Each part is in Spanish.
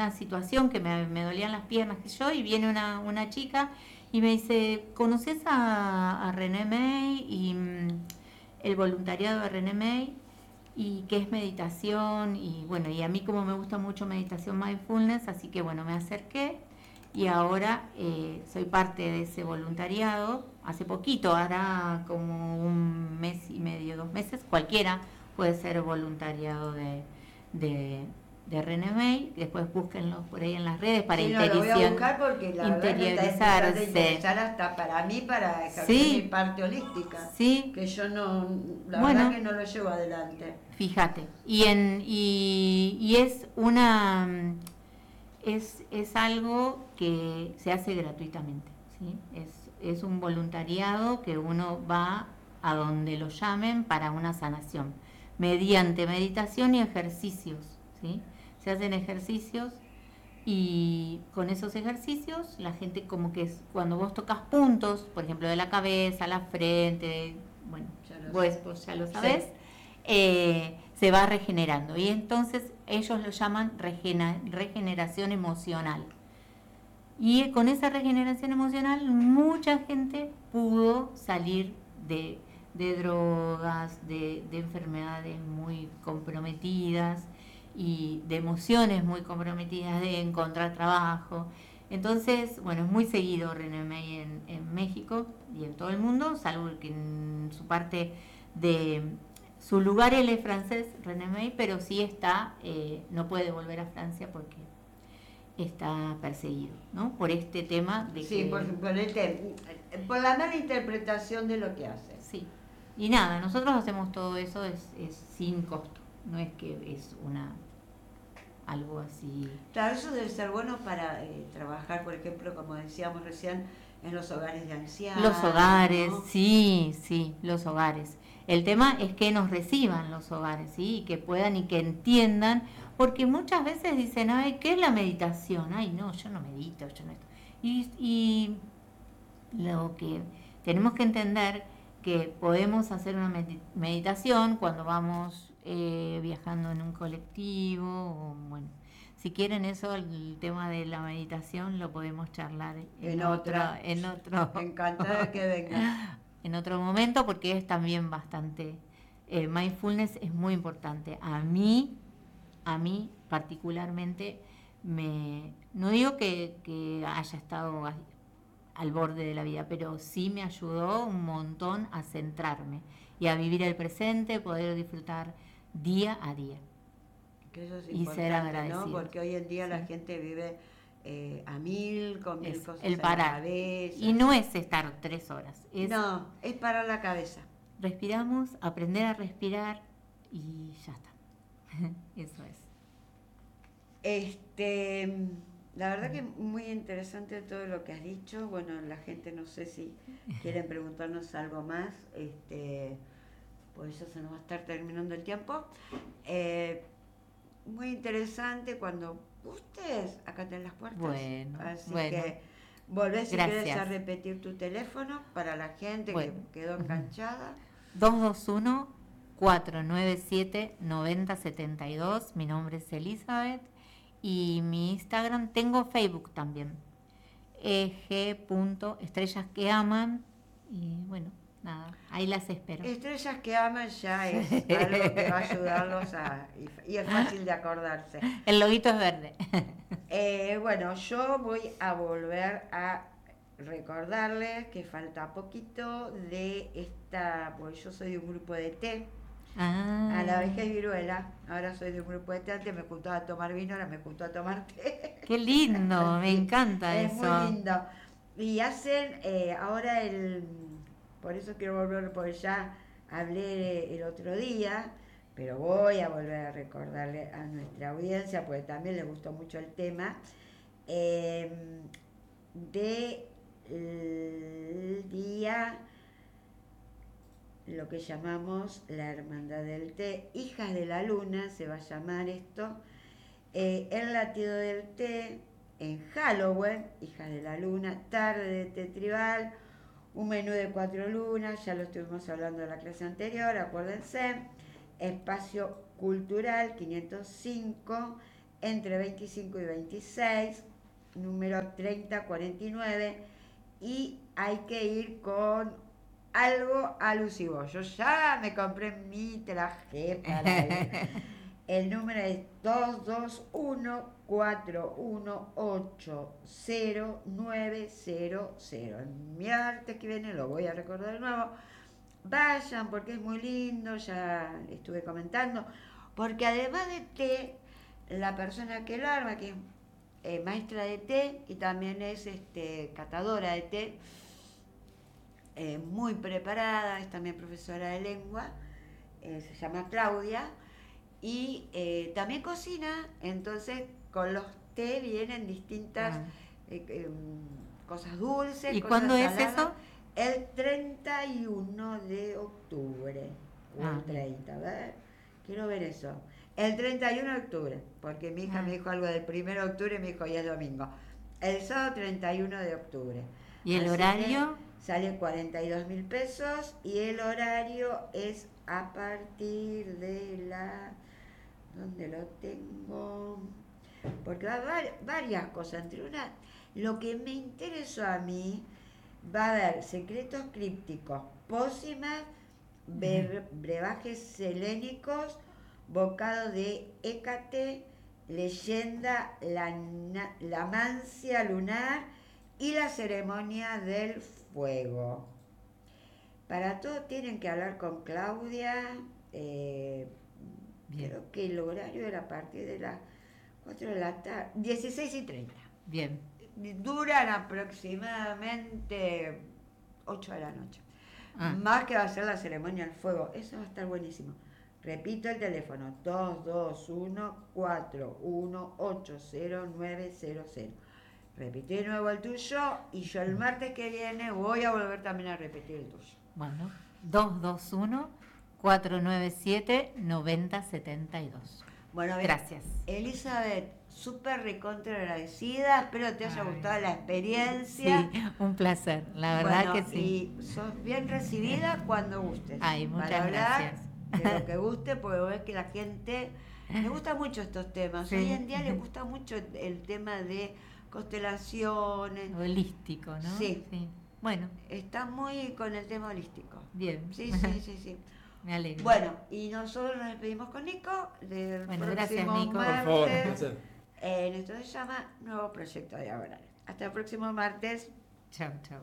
una situación que me dolían las piernas, que yo, y viene una chica y me dice, ¿conoces a René May y el voluntariado de René May? Y qué es meditación, y bueno, y a mí como me gusta mucho meditación mindfulness, así que bueno, me acerqué y ahora soy parte de ese voluntariado. Hace poquito, hará como un mes y medio, 2 meses, cualquiera puede ser voluntariado de, de René May. Después búsquenlo por ahí en las redes para Sí, no, lo voy a buscar porque la verdad me está empezando a interesar hasta para mí, para ejercer mi Sí, parte holística, sí, que yo no, la verdad bueno, que no lo llevo adelante. fíjate. Y es una es algo que se hace gratuitamente, ¿sí? Es un voluntariado que uno va a donde lo llamen para una sanación, mediante meditación y ejercicios, ¿sí? Se hacen ejercicios y con esos ejercicios la gente como que es, cuando vos tocas puntos, por ejemplo de la cabeza, la frente, bueno, Ya lo sé. vos ya lo Sí. sabés, se va regenerando y entonces ellos lo llaman regeneración emocional. Y con esa regeneración emocional mucha gente pudo salir de drogas, de enfermedades muy comprometidas y de emociones muy comprometidas, de encontrar trabajo. Entonces, bueno, es muy seguido René May en México y en todo el mundo, salvo que en su parte de su lugar él es francés, René May, pero sí está, no puede volver a Francia porque está perseguido, ¿no? Por este tema de Sí, que... por la mala interpretación de lo que hace. Sí. Y nada, nosotros hacemos todo eso, es sin costo, no es que es algo así. Claro, eso debe ser bueno para trabajar, por ejemplo, como decíamos recién, en los hogares de Los ancianos, hogares, ¿no? sí, sí, los hogares. El tema es que nos reciban los hogares, ¿sí? Y que puedan y que entiendan, porque muchas veces dicen, ay, ¿qué es la meditación? Ay, no, yo no medito, yo no esto. Y lo que tenemos que entender que podemos hacer una meditación cuando vamos viajando en un colectivo o bueno, si quieren eso, el tema de la meditación lo podemos charlar En otra. en otro Encantada que vengas. en otro momento porque es también bastante mindfulness es muy importante a mí particularmente no digo que haya estado al borde de la vida, pero sí me ayudó un montón a centrarme y a vivir el presente, poder disfrutar día a día Que eso es y ser importante, ¿no? agradecidos. Porque hoy en día la Sí. gente vive a mil, con mil Es cosas el en la parar. Y cabeza. no es estar 3 horas, es No, es para la cabeza. respiramos, aprender a respirar y ya está. Eso es. Este, la verdad que muy interesante todo lo que has dicho. Bueno, la gente no sé si quieren preguntarnos algo más. Pues eso se nos va a estar terminando el tiempo. Eh, Muy interesante cuando gustes, acá tenés las puertas. Bueno, Así bueno, que volvés si querés a gracias. repetir tu teléfono para la gente que Bueno, quedó enganchada. 221-497-9072. Mi nombre es Elizabeth y mi Instagram, tengo Facebook también. G.estrellas que aman. Y bueno, nada, ahí las espero. Estrellas que aman ya es algo que va a ayudarlos y es fácil de acordarse. El loguito es verde. Bueno, yo voy a volver a recordarles que falta poquito de esta, pues yo soy de un grupo de té, a la Ah, vejez viruela, ahora soy de un grupo de té, antes me juntaba a tomar vino, ahora me junto a tomar té. qué lindo, me Sí, encanta es muy eso. lindo. Y hacen ahora por eso quiero volver, porque ya hablé el otro día, pero voy a volver a recordarle a nuestra audiencia, porque también les gustó mucho el tema, de el día, lo que llamamos la Hermandad del Té, Hijas de la Luna, se va a llamar esto, el latido del té, en Halloween, Hijas de la Luna, tarde de té tribal, un menú de 4 lunas, ya lo estuvimos hablando en la clase anterior, acuérdense, espacio cultural 505, entre 25 y 26, número 3049, y hay que ir con algo alusivo. Yo ya me compré mi traje para ir. El número es 221-418-0900. El martes que viene lo voy a recordar de nuevo. Vayan porque es muy lindo, ya estuve comentando. Porque además de té, la persona que lo arma, que es maestra de té y también es catadora de té, muy preparada, es también profesora de lengua, se llama Claudia, y también cocina. Entonces con los té vienen distintas cosas dulces. ¿Y cosas cuándo es saladas. eso? El 31 de octubre, o el 30, a ver, quiero ver eso. El 31 de octubre, porque mi hija me dijo algo del 1 de octubre y me dijo, ya es domingo. El sábado 31 de octubre. ¿Y el horario? Sale 42.000 pesos y el horario es a partir de la... ¿Dónde lo tengo? Porque va a haber varias cosas. Entre una, lo que me interesó a mí, va a haber secretos crípticos, pócimas, brebajes helénicos, bocado de Hécate, leyenda, la mancia lunar y la ceremonia del fuego. Para todo tienen que hablar con Claudia. Creo que el horario era a partir de las 4 de la tarde, 16:30. Bien. Duran aproximadamente 8 de la noche. Más que va a ser la ceremonia del fuego. Eso va a estar buenísimo. Repito el teléfono, 221-418-0900. Repite de nuevo el tuyo y yo el martes que viene voy a volver también a repetir el tuyo. Bueno, 221-497-9072. Bueno, gracias. Elizabeth, súper recontra agradecida, espero te haya gustado la experiencia. Sí, un placer, la verdad que Y sí. sos bien recibida cuando gustes. Ay, muchas para hablar gracias. De lo que guste, porque ves que la gente le gusta mucho estos temas. Sí. Hoy en día les gusta mucho el tema de constelaciones. Holístico, ¿no? Sí. Bueno. Está muy con el tema holístico. Bien. Sí. Me alegro. Bueno, y nosotros nos despedimos con Nico. Gracias, Nico. Martes, por favor. Esto se llama Nuevo Proyecto Diagonal. Hasta el próximo martes. Chao, chao.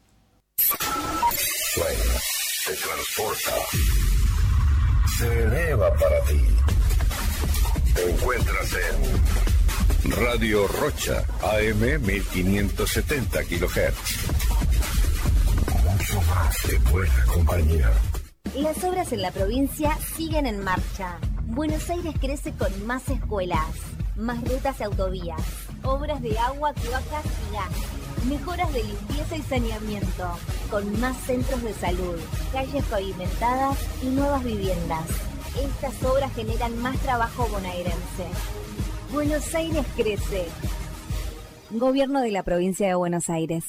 Sueña, te transporta, se eleva para ti. Te encuentras en Radio Rocha, AM 1570 kHz. Mucho más de buena compañía. Las obras en la provincia siguen en marcha. Buenos Aires crece con más escuelas, más rutas y autovías, obras de agua, cloacas y gas, mejoras de limpieza y saneamiento, con más centros de salud, calles pavimentadas y nuevas viviendas. Estas obras generan más trabajo bonaerense. Buenos Aires crece. Gobierno de la provincia de Buenos Aires.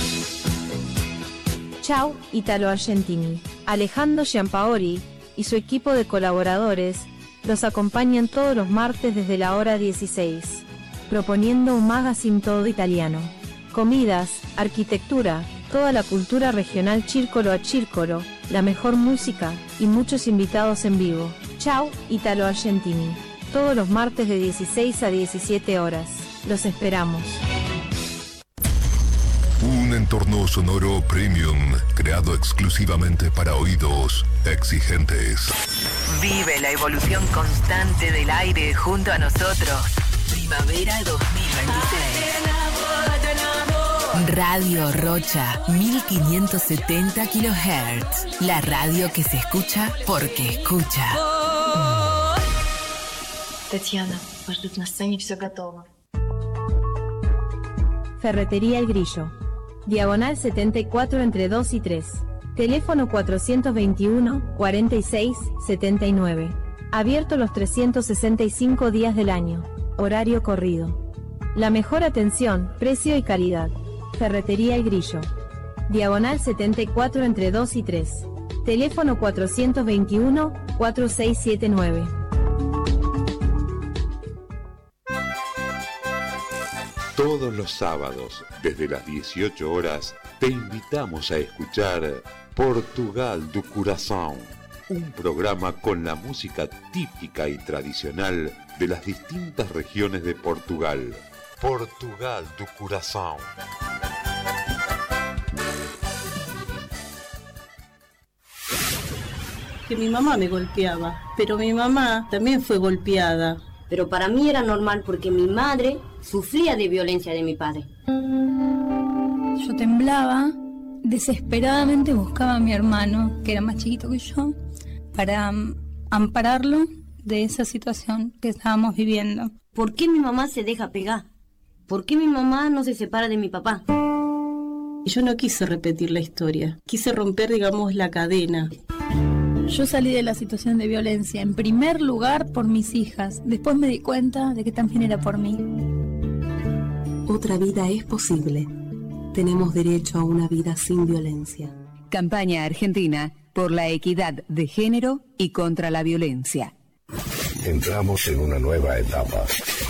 Ciao Italo Argentini. Alejandro Giampaoli y su equipo de colaboradores los acompañan todos los martes desde la hora 16, proponiendo un magazine todo italiano. Comidas, arquitectura, toda la cultura regional círcolo a círcolo, la mejor música y muchos invitados en vivo. Ciao Italo Argentini. Todos los martes de 16 a 17 horas. Los esperamos. Un entorno sonoro premium creado exclusivamente para oídos exigentes. Vive la evolución constante del aire junto a nosotros. Primavera 2026. Radio Rocha, 1570 kHz. La radio que se escucha porque escucha. Татьяна, вас ждут на сцене, все готово. Ferretería El Grillo. Diagonal 74 entre 2 y 3. Teléfono 421-46-79. Abierto los 365 días del año. Horario corrido. La mejor atención, precio y calidad. Ferretería El Grillo. Diagonal 74 entre 2 y 3. Teléfono 421-4679. Todos los sábados, desde las 18 horas, te invitamos a escuchar Portugal do Coração, un programa con la música típica y tradicional de las distintas regiones de Portugal. Portugal do Coração. Que mi mamá me golpeaba, pero mi mamá también fue golpeada. Pero para mí era normal porque mi madre sufría de violencia de mi padre. Yo temblaba, desesperadamente buscaba a mi hermano, que era más chiquito que yo, para ampararlo de esa situación que estábamos viviendo. ¿Por qué mi mamá se deja pegar? ¿Por qué mi mamá no se separa de mi papá? Y yo no quise repetir la historia, quise romper, digamos, la cadena. Yo salí de la situación de violencia, en primer lugar por mis hijas. Después me di cuenta de que también era por mí. Otra vida es posible. Tenemos derecho a una vida sin violencia. Campaña Argentina por la equidad de género y contra la violencia. Entramos en una nueva etapa.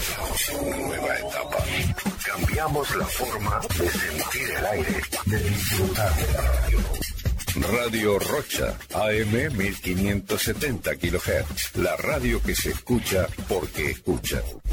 Cambiamos la forma de sentir el aire, de disfrutar de la radio. Radio Rocha, AM 1570 kHz. La radio que se escucha porque escucha.